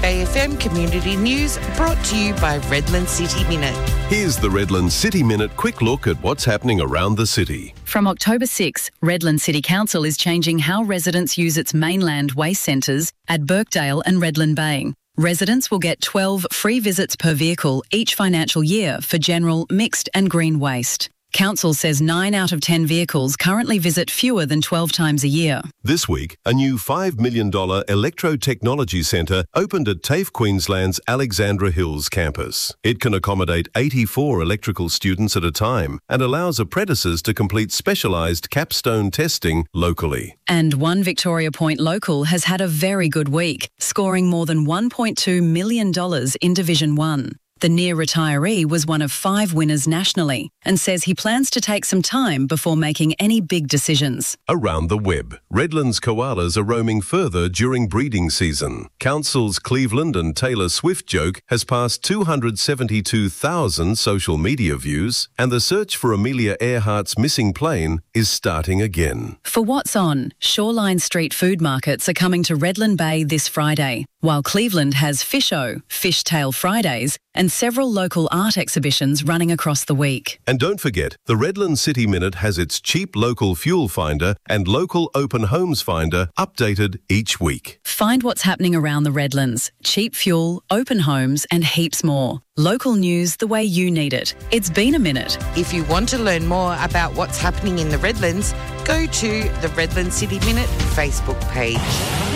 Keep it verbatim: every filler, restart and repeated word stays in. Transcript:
Bay F M Community News, brought to you by Redland City Minute. Here's the Redland City Minute quick look at what's happening around the city. From October sixth, Redland City Council is changing how residents use its mainland waste centres at Birkdale and Redland Bay. Residents will get twelve free visits per vehicle each financial year for general, mixed and green waste. Council says nine out of ten vehicles currently visit fewer than twelve times a year. This week, a new five million dollars electro-technology centre opened at TAFE Queensland's Alexandra Hills campus. It can accommodate eighty-four electrical students at a time and allows apprentices to complete specialised capstone testing locally. And one Victoria Point local has had a very good week, scoring more than one point two million dollars in Division one. The near retiree was one of five winners nationally and says he plans to take some time before making any big decisions. Around the web, Redland's koalas are roaming further during breeding season. Council's Cleveland and Taylor Swift joke has passed two hundred seventy-two thousand social media views, and the search for Amelia Earhart's missing plane is starting again. For What's On, Shoreline Street food markets are coming to Redland Bay this Friday, while Cleveland has Fish-O, Fishtail Fridays, and several local art exhibitions running across the week. And don't forget, the Redland City Minute has its cheap local fuel finder and local open homes finder updated each week. Find what's happening around the Redlands, cheap fuel, open homes and heaps more. Local news the way you need it. It's been a minute. If you want to learn more about what's happening in the Redlands, go to the Redland City Minute Facebook page.